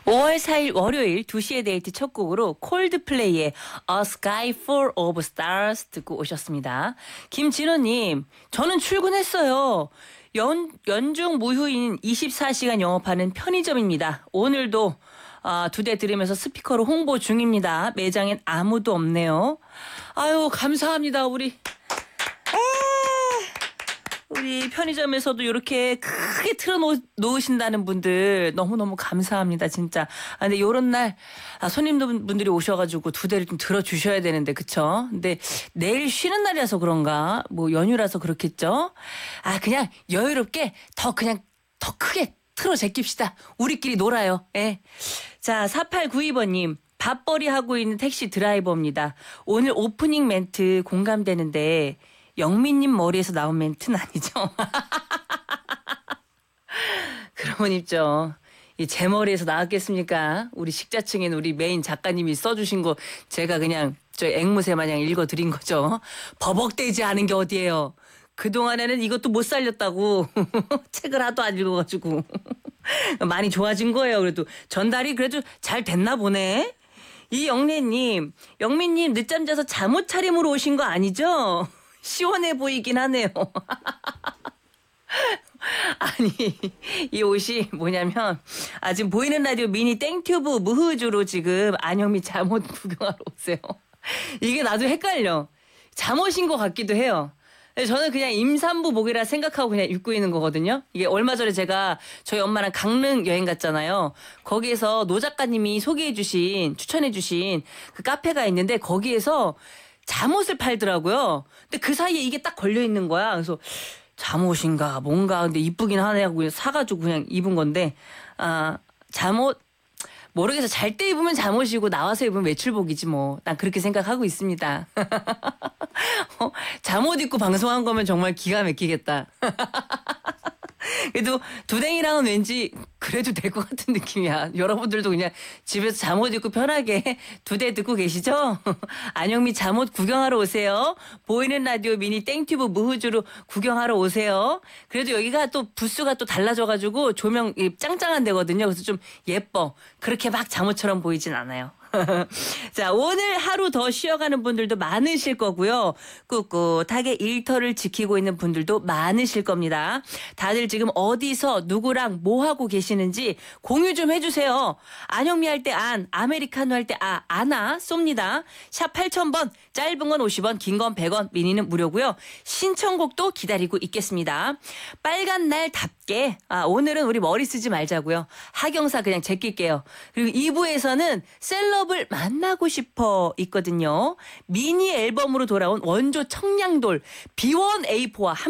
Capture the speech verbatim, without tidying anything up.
오월 사일 월요일 두 시에 데이트 첫 곡으로 콜드플레이의 A Sky Full of Stars 듣고 오셨습니다. 김진호님, 저는 출근했어요. 연, 연중 무휴인 이십사 시간 영업하는 편의점입니다. 오늘도 아, 두 대 들으면서 스피커로 홍보 중입니다. 매장엔 아무도 없네요. 아유, 감사합니다. 우리 우리 편의점에서도 이렇게 크게 틀어놓으신다는 분들 너무너무 감사합니다. 진짜. 아, 근데 요런 날 아, 손님분들이 오셔가지고 두 대를 좀 들어주셔야 되는데 그쵸? 근데 내일 쉬는 날이라서 그런가? 뭐 연휴라서 그렇겠죠? 아 그냥 여유롭게 더 그냥 더 크게 틀어 제낍시다. 우리끼리 놀아요. 예. 자 사팔구이 번님. 밥벌이 하고 있는 택시 드라이버입니다. 오늘 오프닝 멘트 공감되는데 영민님 머리에서 나온 멘트는 아니죠? 그러면 있죠. 이 제 머리에서 나왔겠습니까? 우리 식자층인 우리 메인 작가님이 써주신 거 제가 그냥 저 앵무새 마냥 읽어드린 거죠. 버벅대지 않은 게 어디예요. 그동안에는 이것도 못 살렸다고 책을 하도 안 읽어가지고 많이 좋아진 거예요. 그래도 전달이 그래도 잘 됐나 보네. 이 영래님, 영민님 늦잠 자서 잠옷 차림으로 오신 거 아니죠? 시원해 보이긴 하네요. 아니 이 옷이 뭐냐면 아 지금 보이는 라디오 미니 땡튜브 무흐주로 지금 안영미 잠옷 구경하러 오세요. 이게 나도 헷갈려. 잠옷인 것 같기도 해요. 저는 그냥 임산부복이라 생각하고 그냥 입고 있는 거거든요. 이게 얼마 전에 제가 저희 엄마랑 강릉 여행 갔잖아요. 거기에서 노 작가님이 소개해 주신 추천해 주신 그 카페가 있는데 거기에서 잠옷을 팔더라고요. 근데 그 사이에 이게 딱 걸려 있는 거야. 그래서 잠옷인가 뭔가 근데 이쁘긴 하네 하고 그냥 사가지고 그냥 입은 건데 아 잠옷 모르겠어. 잘 때 입으면 잠옷이고 나와서 입으면 외출복이지 뭐. 난 그렇게 생각하고 있습니다. 어, 잠옷 입고 방송한 거면 정말 기가 막히겠다. 그래도 두댕이랑은 왠지 그래도 될 것 같은 느낌이야. 여러분들도 그냥 집에서 잠옷 입고 편하게 두 대 듣고 계시죠? 안영미 잠옷 구경하러 오세요. 보이는 라디오 미니 땡튜브 무흐주로 구경하러 오세요. 그래도 여기가 또 부스가 또 달라져가지고 조명 짱짱한 데거든요. 그래서 좀 예뻐. 그렇게 막 잠옷처럼 보이진 않아요. 자, 오늘 하루 더 쉬어가는 분들도 많으실 거고요. 꿋꿋하게 일터를 지키고 있는 분들도 많으실 겁니다. 다들 지금 어디서 누구랑 뭐 하고 계시는지 공유 좀 해주세요. 안영미 할 때 안, 아메리카노 할 때 아, 아나 쏩니다. 샵 팔천 번, 짧은 건 오십 원, 긴 건 백 원, 미니는 무료고요. 신청곡도 기다리고 있겠습니다. 빨간 날답게 아, 오늘은 우리 머리 쓰지 말자고요. 하경사 그냥 제낄게요. 그리고 이 부에서는 셀럽을 만나고 싶어 있거든요. 미니 앨범으로 돌아온 원조 청량돌 비 원 에이 포와 함께